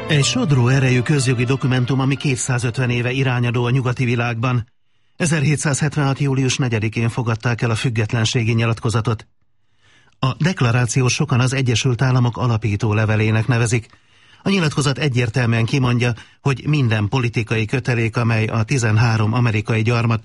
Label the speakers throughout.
Speaker 1: Egy sodró erejű közjogi dokumentum, ami 250 éve irányadó a nyugati világban. 1776. július 4-én fogadták el a függetlenségi nyilatkozatot. A deklarációt sokan az Egyesült Államok alapító levelének nevezik. A nyilatkozat egyértelműen kimondja, hogy minden politikai kötelék, amely a 13 amerikai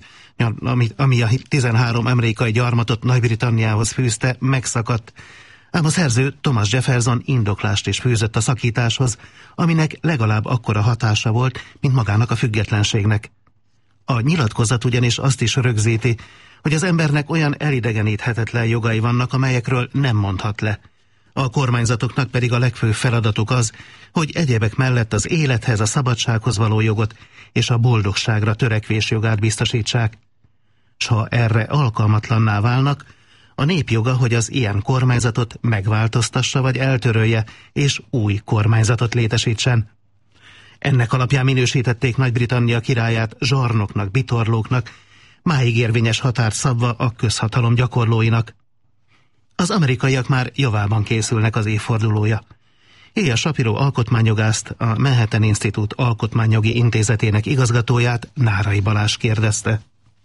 Speaker 1: gyarmatot Nagy-Britanniához fűzte, megszakadt. Ám a szerző, Thomas Jefferson indoklást is fűzött a szakításhoz, aminek legalább akkora hatása volt, mint magának a függetlenségnek. A nyilatkozat ugyanis azt is rögzíti, hogy az embernek olyan elidegeníthetetlen jogai vannak, amelyekről nem mondhat le. A kormányzatoknak pedig a legfőbb feladatuk az, hogy egyebek mellett az élethez, a szabadsághoz való jogot és a boldogságra törekvés jogát biztosítsák. S ha erre alkalmatlanná válnak, a nép joga, hogy az ilyen kormányzatot megváltoztassa vagy eltörölje, és új kormányzatot létesítsen. Ennek alapján minősítették Nagy-Britannia királyát zsarnoknak, bitorlóknak, máig érvényes határt szabva a közhatalom gyakorlóinak. Az amerikaiak már javában készülnek az évfordulója. Ilya Shapiro alkotmányjogászt, a Manhattan Institute Alkotmányjogi Intézetének igazgatóját, Nárai Balázs kérdezte.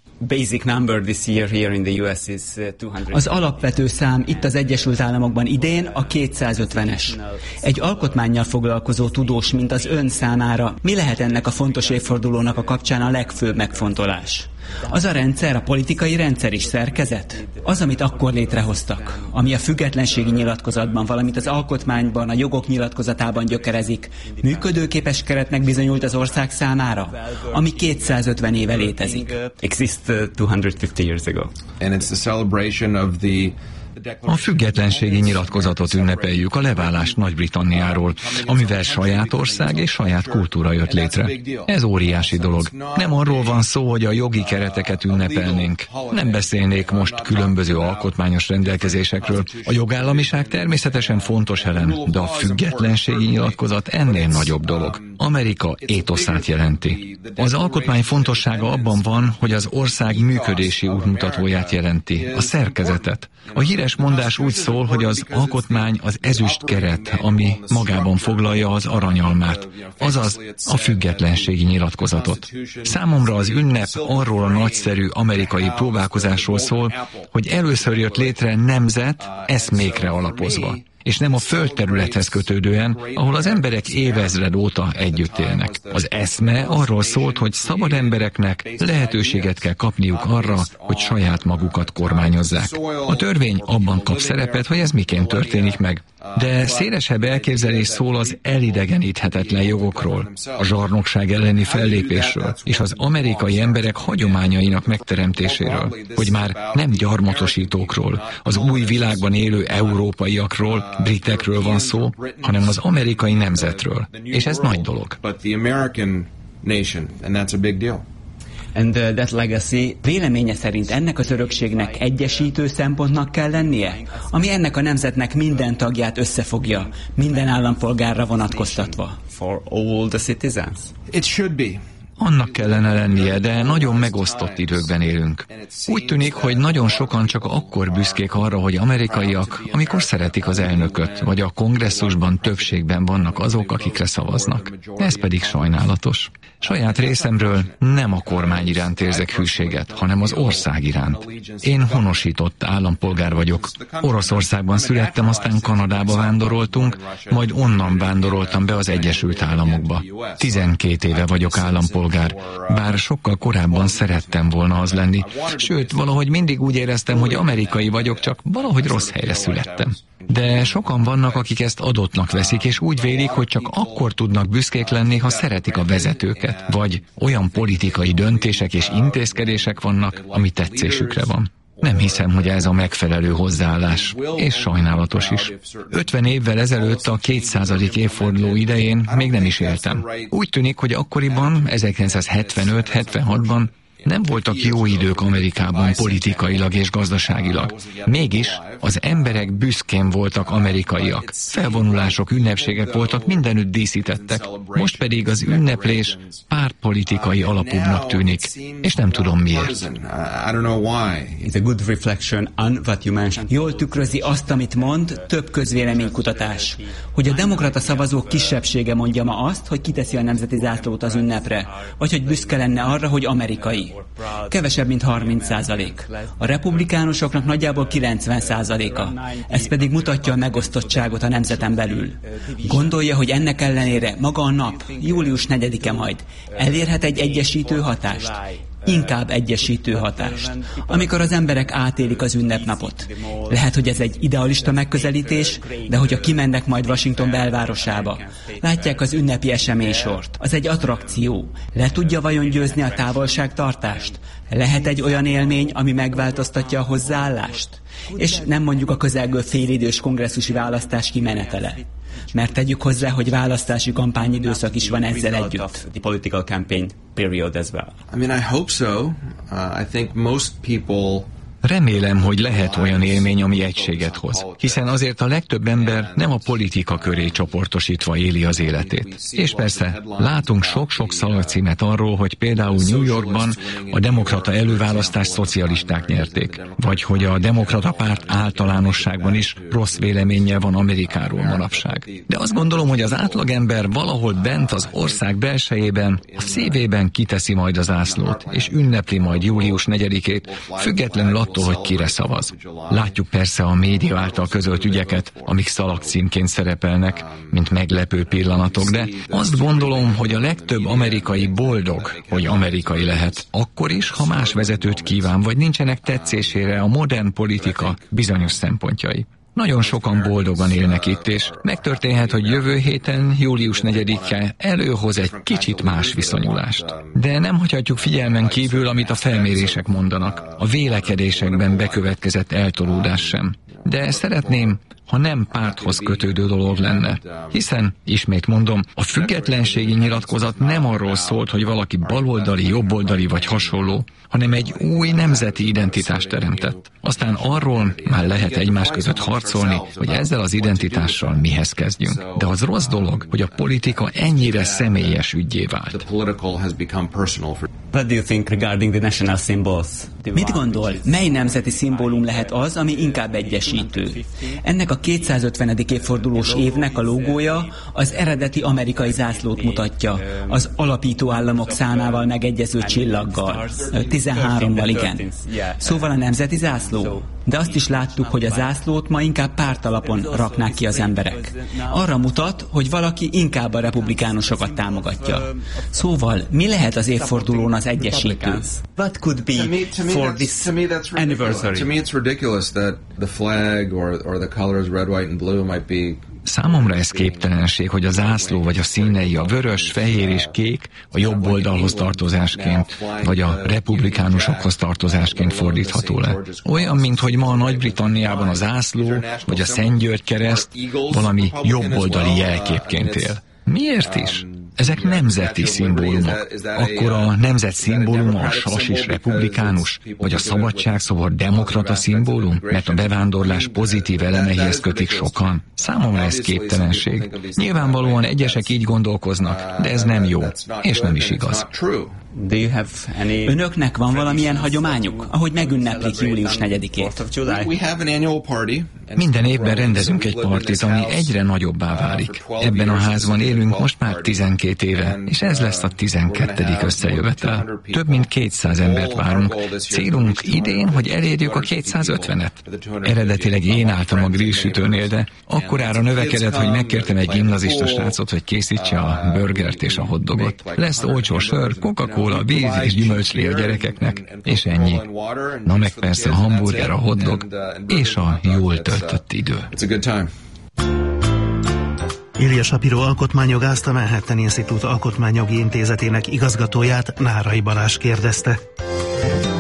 Speaker 2: Az alapvető szám itt az Egyesült Államokban idén a 250-es. Egy alkotmánnyal foglalkozó tudós, mint az ön számára, mi lehet ennek a fontos évfordulónak a kapcsán a legfőbb megfontolás? Az a rendszer, a politikai rendszer is szerkezet? Az, amit akkor létrehoztak, ami a függetlenségi nyilatkozatban, valamint az alkotmányban, a jogok nyilatkozatában gyökerezik, működőképes keretnek bizonyult az ország számára, ami 250 éve létezik.
Speaker 3: A függetlenségi nyilatkozatot ünnepeljük, a leválást Nagy-Britanniáról, amivel saját ország és saját kultúra jött létre. Ez óriási dolog. Nem arról van szó, hogy a jogi kereteket ünnepelnénk. Nem beszélnék most különböző alkotmányos rendelkezésekről. A jogállamiság természetesen fontos elem, de a függetlenségi nyilatkozat ennél nagyobb dolog. Amerika étoszát jelenti. Az alkotmány fontossága abban van, hogy az ország működési útmutatóját jelenti, a szerkezetet. A híres mondás úgy szól, hogy az alkotmány az ezüst keret, ami magában foglalja az aranyalmát, azaz a függetlenségi nyilatkozatot. Számomra az ünnep arról a nagyszerű amerikai próbálkozásról szól, hogy először jött létre nemzet eszmékre alapozva, és nem a földterülethez kötődően, ahol az emberek évezred óta együtt élnek. Az eszme arról szólt, hogy szabad embereknek lehetőséget kell kapniuk arra, hogy saját magukat kormányozzák. A törvény abban kap szerepet, hogy ez miként történik meg. De szélesebb elképzelés szól az elidegeníthetetlen jogokról, a zsarnokság elleni fellépésről, és az amerikai emberek hagyományainak megteremtéséről, hogy már nem gyarmatosítókról, az új világban élő európaiakról, britekről van szó, hanem az amerikai nemzetről. És ez nagy dolog.
Speaker 2: And that legacy, véleménye szerint ennek az örökségnek egyesítő szempontnak kell lennie, ami ennek a nemzetnek minden tagját összefogja, minden állampolgárra vonatkoztatva.
Speaker 4: For all the citizens.
Speaker 3: It should be. Annak kellene lennie, de nagyon megosztott időkben élünk. Úgy tűnik, hogy nagyon sokan csak akkor büszkék arra, hogy amerikaiak, amikor szeretik az elnököt, vagy a kongresszusban többségben vannak azok, akikre szavaznak. Ez pedig sajnálatos. Saját részemről nem a kormány iránt érzek hűséget, hanem az ország iránt. Én honosított állampolgár vagyok. Oroszországban születtem, aztán Kanadába vándoroltunk, majd onnan vándoroltam be az Egyesült Államokba. 12 éve vagyok állampolgár, bár sokkal korábban szerettem volna az lenni. Sőt, valahogy mindig úgy éreztem, hogy amerikai vagyok, csak valahogy rossz helyre születtem. De sokan vannak, akik ezt adottnak veszik, és úgy vélik, hogy csak akkor tudnak büszkék lenni, ha szeretik a vezetőket, vagy olyan politikai döntések és intézkedések vannak, ami tetszésükre van. Nem hiszem, hogy ez a megfelelő hozzáállás, és sajnálatos is. 50 évvel ezelőtt a 200. évforduló idején még nem is éltem. Úgy tűnik, hogy akkoriban, 1975-76-ban Nem voltak jó idők Amerikában politikailag és gazdaságilag. Mégis az emberek büszkén voltak amerikaiak. Felvonulások, ünnepségek voltak, mindenütt díszítettek. Most pedig az ünneplés pártpolitikai alapúbbnak tűnik, és nem tudom miért.
Speaker 2: Jól tükrözi azt, amit mond több közvéleménykutatás, hogy a demokrata szavazók kisebbsége mondja ma azt, hogy kiteszi a nemzeti zászlót az ünnepre, vagy hogy büszke lenne arra, hogy amerikai. Kevesebb, mint 30%. A republikánusoknak nagyjából 90%-a. Ez pedig mutatja a megosztottságot a nemzeten belül. Gondolja, hogy ennek ellenére maga a nap, július 4-e majd, elérhet egy egyesítő hatást? Inkább egyesítő hatást, amikor az emberek átélik az ünnepnapot. Lehet, hogy ez egy idealista megközelítés, de hogyha kimennek majd Washington belvárosába, látják az ünnepi eseménysort. Az egy attrakció. Le tudja vajon győzni a távolságtartást? Lehet egy olyan élmény, ami megváltoztatja a hozzáállást? És nem mondjuk a közelgő félidős kongresszusi választás kimenetele. Mert tegyük hozzá, hogy választási kampányidőszak is van ezzel együtt.
Speaker 4: The political campaign period as well.
Speaker 5: I mean, I hope so. I think most people
Speaker 3: Remélem, hogy lehet olyan élmény, ami egységet hoz. Hiszen azért a legtöbb ember nem a politika köré csoportosítva éli az életét. És persze, látunk sok-sok szalagcímet arról, hogy például New Yorkban a demokrata előválasztást szocialisták nyerték. Vagy hogy a demokrata párt általánosságban is rossz véleménnyel van Amerikáról manapság. De azt gondolom, hogy az átlagember valahol bent az ország belsejében, a szívében kiteszi majd az zászlót, és ünnepli majd július 4-ét, függetlenül attól, hogy kire szavaz. Látjuk persze a média által közölt ügyeket, amik szalagcímként szerepelnek, mint meglepő pillanatok, de azt gondolom, hogy a legtöbb amerikai boldog, hogy amerikai lehet, akkor is, ha más vezetőt kíván, vagy nincsenek tetszésére a modern politika bizonyos szempontjai. Nagyon sokan boldogan élnek itt, és megtörténhet, hogy jövő héten, július 4-e előhoz egy kicsit más viszonyulást. De nem hagyhatjuk figyelmen kívül, amit a felmérések mondanak, a vélekedésekben bekövetkezett eltolódás sem. De szeretném, ha nem párthoz kötődő dolog lenne. Hiszen, ismét mondom, a függetlenségi nyilatkozat nem arról szólt, hogy valaki baloldali, jobboldali vagy hasonló, hanem egy új nemzeti identitást teremtett. Aztán arról már lehet egymás között harcolni, hogy ezzel az identitással mihez kezdjünk. De az rossz dolog, hogy a politika ennyire személyes üggyé vált.
Speaker 4: What do you think regarding the national symbols?
Speaker 2: Mit gondol, mely nemzeti szimbólum lehet az, ami inkább egyesítő? Ennek a 250. évfordulós évnek a logója az eredeti amerikai zászlót mutatja, az alapító államok számával megegyező csillaggal. 13-val, igen. Szóval a nemzeti zászló. De azt is láttuk, hogy a zászlót ma inkább pártalapon raknák ki az emberek. Arra mutat, hogy valaki inkább a republikánusokat támogatja. Szóval, mi lehet az évfordulón az egyesítő?
Speaker 4: What could be for this anniversary?
Speaker 5: To me it's ridiculous that the flag or the colors red, white and blue might be.
Speaker 3: Számomra ez képtelenség, hogy a zászló vagy a színei, a vörös, fehér és kék a jobb oldalhoz tartozásként, vagy a republikánusokhoz tartozásként fordítható le. Olyan, mint hogy ma a Nagy-Britanniában a zászló, vagy a Szent György kereszt valami jobboldali jelképként él. Miért is? Ezek nemzeti szimbólumok. Akkor a nemzet szimbóluma a sas és republikánus, vagy a szabadságszobor demokrata szimbólum, mert a bevándorlás pozitív elemeihez kötik sokan. Számomra ez képtelenség. Nyilvánvalóan egyesek így gondolkoznak, de ez nem jó, és nem is igaz.
Speaker 4: Do you have any...
Speaker 2: Önöknek van valamilyen hagyományuk, ahogy megünneplik július 4-ét?
Speaker 3: Minden évben rendezünk egy partit, ami egyre nagyobbá válik. Ebben a házban élünk most már 12 éve, és ez lesz a 12. összejövetel. Több mint 200 embert várunk. Célunk idén, hogy elérjük a 250-et. Eredetileg én álltam a grillsütőnél, de akkorára növekedett, hogy megkértem egy gimnazista srácot, hogy készítse a burgert és a hotdogot. Lesz olcsó sör, Coca-Cola, víz és gyümölcslé a gyerekeknek, és ennyi. Na meg persze a hamburger, a hotdog és a jól töltött idő.
Speaker 1: Ilya Sapiro alkotmányjogászt, a Manhattan Institute Alkotmányjogi Intézetének igazgatóját Nárai Balázs kérdezte.